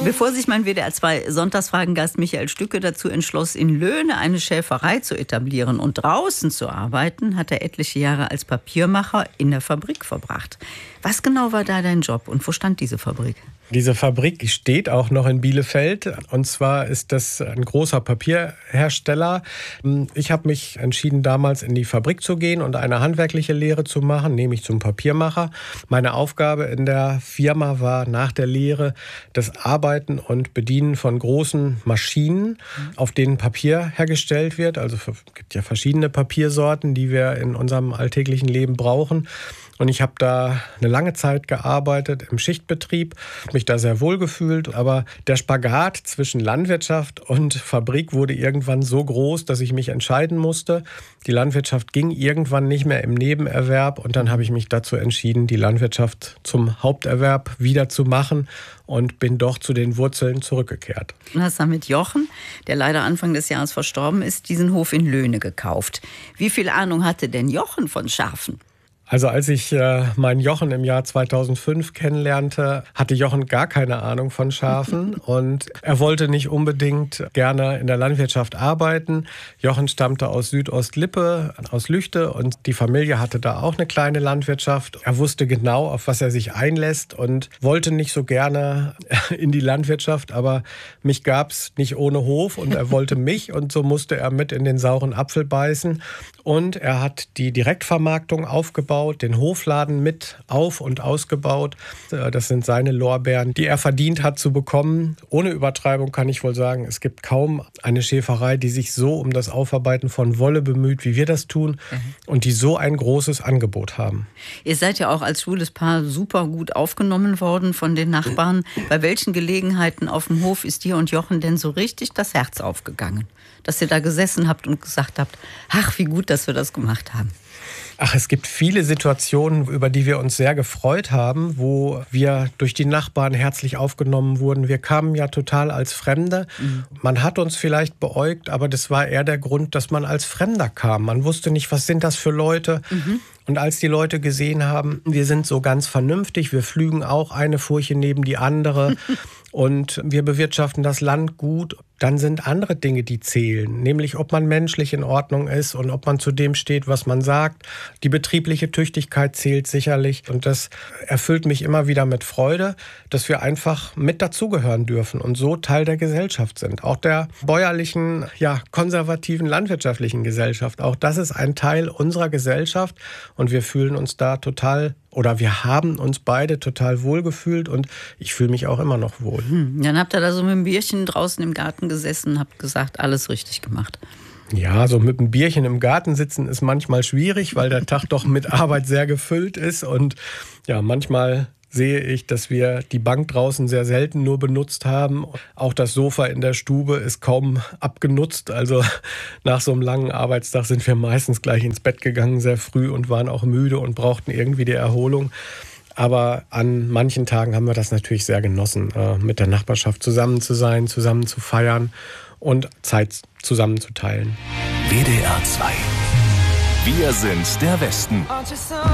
Bevor sich mein WDR 2 Sonntagsfragengast Michael Stücke dazu entschloss, in Löhne eine Schäferei zu etablieren und draußen zu arbeiten, hat er etliche Jahre als Papiermacher in der Fabrik verbracht. Was genau war da dein Job und wo stand diese Fabrik? Diese Fabrik steht auch noch in Bielefeld. Und zwar ist das ein großer Papierhersteller. Ich habe mich entschieden, damals in die Fabrik zu gehen und eine handwerkliche Lehre zu machen, nämlich zum Papiermacher. Meine Aufgabe in der Firma war nach der Lehre das Arbeiten und Bedienen von großen Maschinen, auf denen Papier hergestellt wird. Also es gibt ja verschiedene Papiersorten, die wir in unserem alltäglichen Leben brauchen. Und ich habe da eine lange Zeit gearbeitet im Schichtbetrieb, mich da sehr wohl gefühlt. Aber der Spagat zwischen Landwirtschaft und Fabrik wurde irgendwann so groß, dass ich mich entscheiden musste. Die Landwirtschaft ging irgendwann nicht mehr im Nebenerwerb. Und dann habe ich mich dazu entschieden, die Landwirtschaft zum Haupterwerb wieder zu machen und bin doch zu den Wurzeln zurückgekehrt. Du hast dann mit Jochen, der leider Anfang des Jahres verstorben ist, diesen Hof in Löhne gekauft. Wie viel Ahnung hatte denn Jochen von Schafen? Also als ich meinen Jochen im Jahr 2005 kennenlernte, hatte Jochen gar keine Ahnung von Schafen und er wollte nicht unbedingt gerne in der Landwirtschaft arbeiten. Jochen stammte aus Südostlippe, aus Lüchte und die Familie hatte da auch eine kleine Landwirtschaft. Er wusste genau, auf was er sich einlässt und wollte nicht so gerne in die Landwirtschaft, aber mich gab's nicht ohne Hof und er wollte mich und so musste er mit in den sauren Apfel beißen. Und er hat die Direktvermarktung aufgebaut, den Hofladen mit auf- und ausgebaut. Das sind seine Lorbeeren, die er verdient hat zu bekommen. Ohne Übertreibung kann ich wohl sagen, es gibt kaum eine Schäferei, die sich so um das Aufarbeiten von Wolle bemüht, wie wir das tun und die so ein großes Angebot haben. Ihr seid ja auch als schwules Paar super gut aufgenommen worden von den Nachbarn. Bei welchen Gelegenheiten auf dem Hof ist dir und Jochen denn so richtig das Herz aufgegangen? Dass ihr da gesessen habt und gesagt habt, ach, wie gut, dass wir das gemacht haben. Ach, es gibt viele Situationen, über die wir uns sehr gefreut haben, wo wir durch die Nachbarn herzlich aufgenommen wurden. Wir kamen ja total als Fremde. Man hat uns vielleicht beäugt, aber das war eher der Grund, dass man als Fremder kam. Man wusste nicht, was sind das für Leute. Und als die Leute gesehen haben, wir sind so ganz vernünftig, wir pflügen auch eine Furche neben die andere und wir bewirtschaften das Land gut, dann sind andere Dinge, die zählen. Nämlich, ob man menschlich in Ordnung ist und ob man zu dem steht, was man sagt. Die betriebliche Tüchtigkeit zählt sicherlich. Und das erfüllt mich immer wieder mit Freude, dass wir einfach mit dazugehören dürfen und so Teil der Gesellschaft sind. Auch der bäuerlichen, konservativen, landwirtschaftlichen Gesellschaft. Auch das ist ein Teil unserer Gesellschaft. Und wir fühlen uns da wir haben uns beide total wohl gefühlt und ich fühle mich auch immer noch wohl. Dann habt ihr da so mit dem Bierchen draußen im Garten gesessen und habt gesagt, alles richtig gemacht. Ja, so mit einem Bierchen im Garten sitzen ist manchmal schwierig, weil der Tag doch mit Arbeit sehr gefüllt ist und ja, manchmal sehe ich, dass wir die Bank draußen sehr selten nur benutzt haben. Auch das Sofa in der Stube ist kaum abgenutzt. Also nach so einem langen Arbeitstag sind wir meistens gleich ins Bett gegangen, sehr früh und waren auch müde und brauchten irgendwie die Erholung. Aber an manchen Tagen haben wir das natürlich sehr genossen, mit der Nachbarschaft zusammen zu sein, zusammen zu feiern und Zeit zusammen zu teilen. WDR 2. Wir sind der Westen.